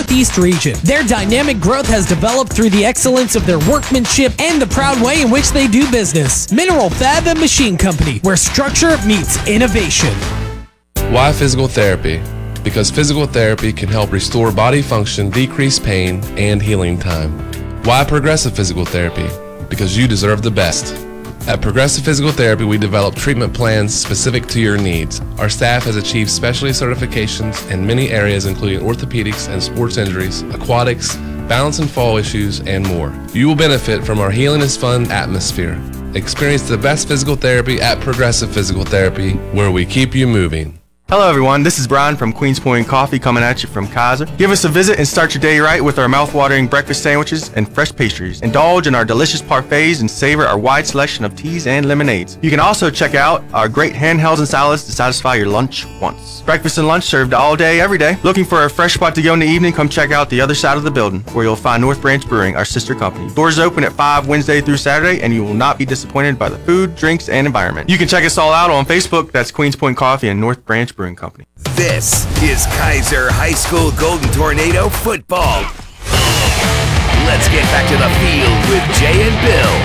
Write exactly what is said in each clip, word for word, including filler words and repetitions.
Northeast region. Their dynamic growth has developed through the excellence of their workmanship and the proud way in which they do business. Mineral Fab and Machine Company, where structure meets innovation. Why physical therapy? Because physical therapy can help restore body function, decrease pain, and healing time. Why Progressive Physical Therapy? Because you deserve the best. At Progressive Physical Therapy, we develop treatment plans specific to your needs. Our staff has achieved specialty certifications in many areas, including orthopedics and sports injuries, aquatics, balance and fall issues, and more. You will benefit from our Healing is Fun atmosphere. Experience the best physical therapy at Progressive Physical Therapy, where we keep you moving. Hello everyone, this is Brian from Queens Point Coffee coming at you from Kaiser. Give us a visit and start your day right with our mouth-watering breakfast sandwiches and fresh pastries. Indulge in our delicious parfaits and savor our wide selection of teas and lemonades. You can also check out our great handhelds and salads to satisfy your lunch wants. Breakfast and lunch served all day, every day. Looking for a fresh spot to go in the evening? Come check out the other side of the building where you'll find North Branch Brewing, our sister company. Doors open at five Wednesday through Saturday, and you will not be disappointed by the food, drinks, and environment. You can check us all out on Facebook. That's Queens Point Coffee and North Branch Brewing Company. This is Kaiser High School Golden Tornado football. Let's get back to the field with Jay and Bill.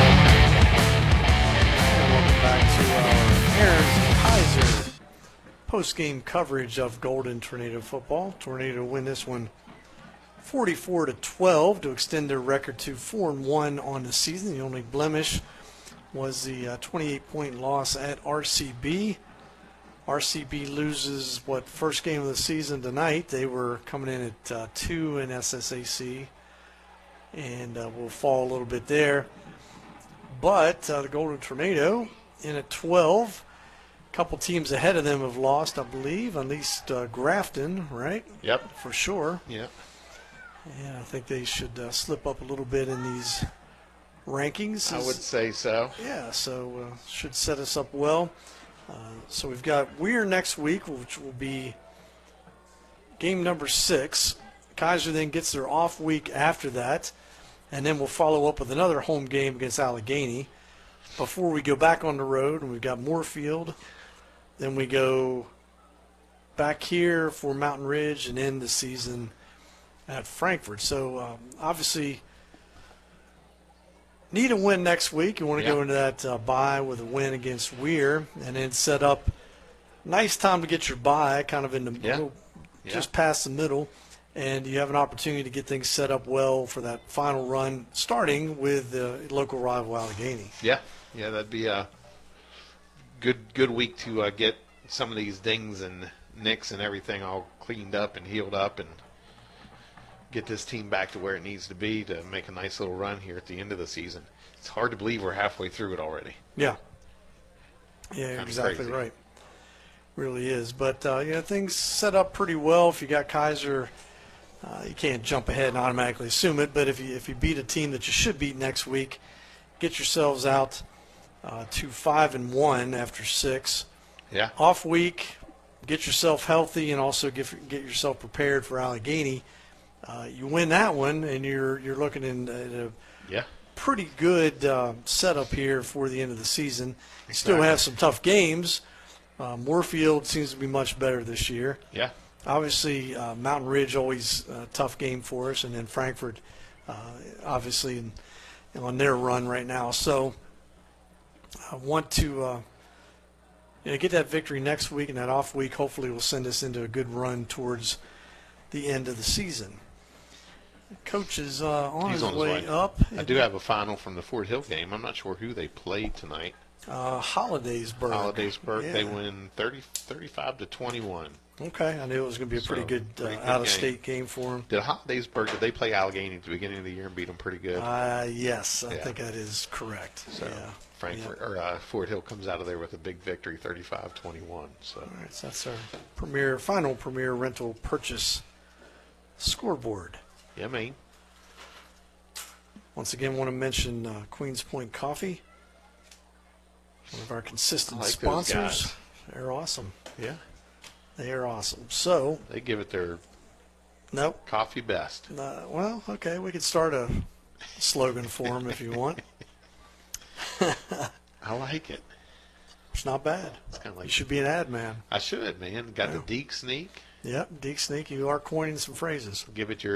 And welcome back to our Aaron's Kaiser post-game coverage of Golden Tornado football. Tornado win this one forty-four to twelve to extend their record to four and one on the season. The only blemish was the uh, twenty-eight point loss at R C B. R C B loses, what, first game of the season tonight. They were coming in at uh, two in S S A C, and uh, will fall a little bit there. But uh, the Golden Tornado in at twelve. A couple teams ahead of them have lost, I believe, at least uh, Grafton, right? Yep. For sure. Yep. Yeah, I think they should uh, slip up a little bit in these rankings. I would say so. Yeah, so uh, should set us up well. Uh, so we've got Weir next week, which will be game number six. Kaiser then gets their off week after that, and then we'll follow up with another home game against Allegheny before we go back on the road. And we've got Moorfield. Then we go back here for Mountain Ridge and end the season at Frankfort. So um, obviously need a win next week. You want to yeah. go into that uh, bye with a win against Weir, and then set up. Nice time to get your bye, kind of in the yeah. middle, yeah. just past the middle, and you have an opportunity to get things set up well for that final run, starting with the local rival Allegheny. Yeah, yeah, that'd be a good good week to uh, get some of these dings and nicks and everything all cleaned up and healed up, and get this team back to where it needs to be to make a nice little run here at the end of the season. It's hard to believe we're halfway through it already. Yeah. Yeah, Kinda exactly crazy. right. Really is. But, uh, you know, things set up pretty well. If you got Kaiser, uh, you can't jump ahead and automatically assume it. But if you, if you beat a team that you should beat next week, get yourselves out uh, to five and one after six. Yeah. Off week, get yourself healthy and also get, get yourself prepared for Allegheny. Uh, you win that one, and you're you're looking in at a yeah. pretty good uh, setup here for the end of the season. Exactly. Still have some tough games. Uh, Moorfield seems to be much better this year. Yeah. Obviously, uh, Mountain Ridge always a tough game for us, and then Frankfort, uh, obviously, in, on their run right now. So I want to uh, you know, get that victory next week, and that off week hopefully will send us into a good run towards the end of the season. Coach is uh, on, He's his, on his way way up. I do have a final from the Fort Hill game. I'm not sure who they played tonight. Uh, Hollidaysburg. Hollidaysburg. Yeah. They win thirty, thirty-five to twenty-one. Okay, I knew it was going to be a pretty So, good, pretty uh, good out-of-state game. game for them. Did Hollidaysburg, did they play Allegheny at the beginning of the year and beat them pretty good? Uh, yes, I Yeah. think that is correct. So yeah. Frankfurt Yeah. or uh, Fort Hill comes out of there with a big victory, thirty-five twenty-one. So All right, so that's our premier, final premier rental purchase scoreboard. yeah, man. Once again, want to mention uh, Queens Point Coffee, one of our consistent I like those sponsors. guys. They're awesome. Yeah, They are awesome. So, they give it their nope. coffee best. Uh, well, okay, we could start a slogan for them if you want. I like it. It's not bad. It's kind of like You should be an ad man. I should, man. Got Yeah. the Deke sneak. Yep, Deke Sneak, you are coining some phrases. Give it your